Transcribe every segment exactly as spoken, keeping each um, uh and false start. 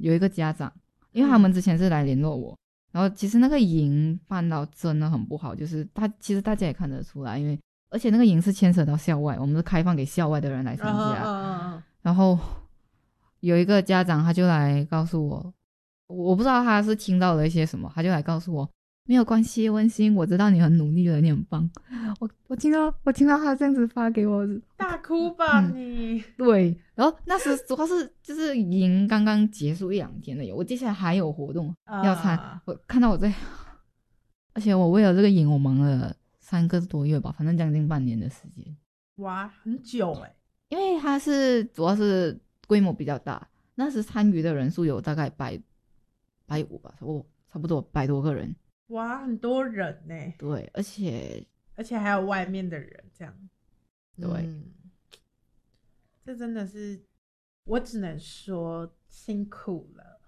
有一个家长，因为他们之前是来联络我、嗯、然后其实那个营办到真的很不好，就是他其实大家也看得出来，因为而且那个营是牵扯到校外，我们是开放给校外的人来参加、uh, uh, uh, uh. 然后有一个家长他就来告诉我，我不知道他是听到了一些什么，他就来告诉我没有关系温馨，我知道你很努力了，你很棒。我我听到我听到他这样子发给我， 大哭吧你、嗯、 对，然后那时主要是就是营刚刚结束一两天了，我接下来还有活动要参、uh. 我看到我在，而且我为了这个营我忙了三个多月吧，反正将近半年的时间。 哇，很久耶。 因为它是主要是规模比较大，那时参与的人数有大概百百五吧，哦，差不多百多个人。 哇，很多人呢。 对，而且而且还有外面的人这样。 对、 嗯、这真的是我只能说辛苦了。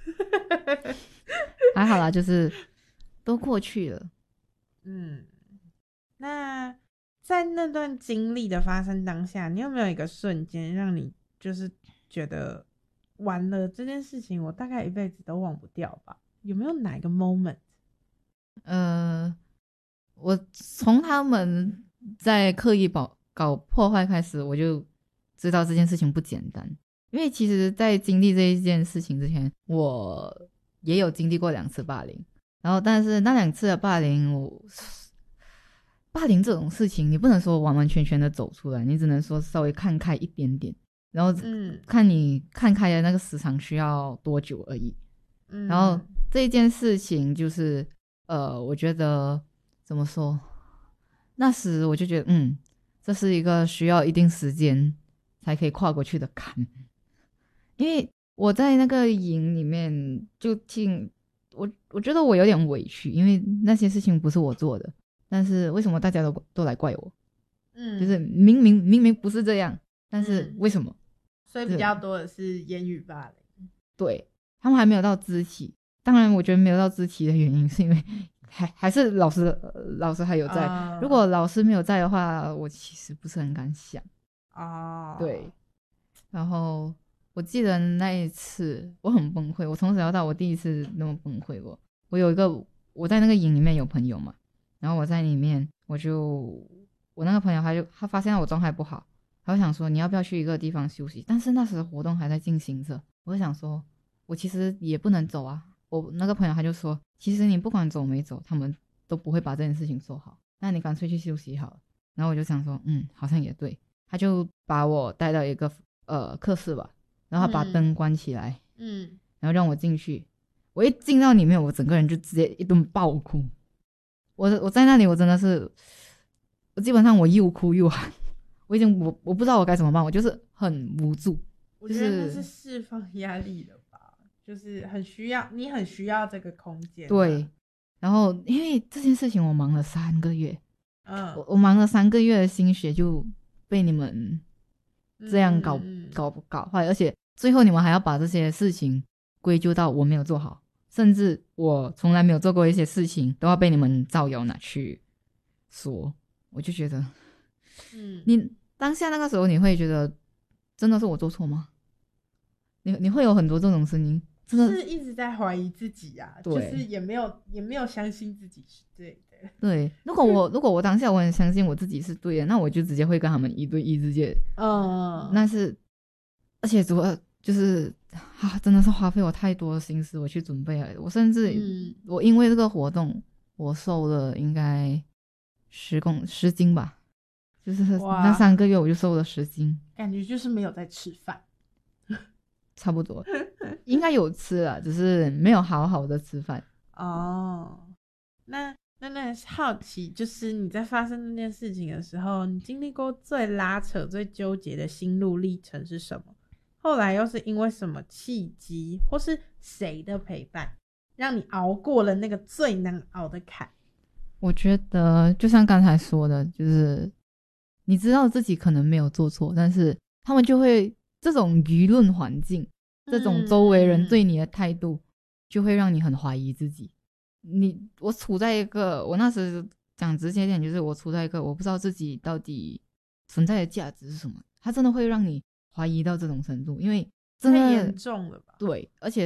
还好啦，就是都过去了。 嗯，那在那段经历的发生当下，你有没有一个瞬间让你就是觉得完了这件事情我大概一辈子都忘不掉吧？有没有哪一个 moment？ 呃，我从他们在刻意搞搞破坏开始，我就知道这件事情不简单。因为其实在经历这一件事情之前，我也有经历过两次霸凌，然后但是那两次的霸凌，我霸凌这种事情你不能说完完全全的走出来，你只能说稍微看开一点点，然后看你看开的那个时长需要多久而已、嗯、然后这一件事情就是呃，我觉得怎么说，那时我就觉得嗯，这是一个需要一定时间才可以跨过去的坎。因为我在那个营里面就听我我觉得我有点委屈，因为那些事情不是我做的，但是为什么大家都都来怪我？嗯，就是明明明明不是这样，但是为什么？ 嗯、所以比较多的是言语霸凌。 对，他们还没有到肢体。当然我觉得没有到肢体的原因是因为还还是老师、呃、老师还有在、uh... 如果老师没有在的话，我其实不是很敢想啊。Uh... 对，然后我记得那一次我很崩溃，我从小到大我第一次那么崩溃过。我有一个我在那个营里面有朋友嘛，然后我在里面我就我那个朋友他就他发现我状态不好，他就想说你要不要去一个地方休息，但是那时活动还在进行着，我就想说我其实也不能走啊。我那个朋友他就说其实你不管走没走他们都不会把这件事情做好，那你干脆去休息好了。然后我就想说嗯好像也对，他就把我带到一个呃课室吧，然后他把灯关起来，嗯，然后让我进去。我一进到里面我整个人就直接一顿爆哭。我我在那里我真的是我基本上我又哭又喊，我已经我我不知道我该怎么办，我就是很无助。 我觉得那是释放压力的吧，就是很需要你很需要这个空间、啊、 对。然后因为这件事情我忙了三个月， 嗯， 我我忙了三个月的心血就被你们这样搞、嗯、搞搞坏，而且最后你们还要把这些事情归咎到我没有做好，甚至我从来没有做过一些事情都要被你们造谣拿去说。我就觉得嗯，你当下那个时候你会觉得真的是我做错吗？你你会有很多这种声音，真的是一直在怀疑自己啊，就是也没有也没有相信自己是对的。 对，如果我如果我当下我很相信我自己是对的，那我就直接会跟他们一对一直接嗯，那是而且主要就是啊，真的是花费我太多的心思我去准备了。我甚至、嗯、我因为这个活动我瘦了应该十公十斤吧，就是那三个月我就瘦了十斤， 感觉就是没有在吃饭。 差不多应该有吃了，只是没有好好的吃饭。 哦，那那那好奇，就是你在发生那件事情的时候，你经历过最拉扯最纠结的心路历程是什么？后来又是因为什么契机或是谁的陪伴让你熬过了那个最难熬的坎？ 我觉得就像刚才说的，就是你知道自己可能没有做错，但是他们就会这种舆论环境，这种周围人对你的态度、嗯、就会让你很怀疑自己。你我处在一个我那时讲直接点，就是我处在一个我不知道自己到底存在的价值是什么，它真的会让你怀疑到这种程度，因为真的太严重了吧。 对，而且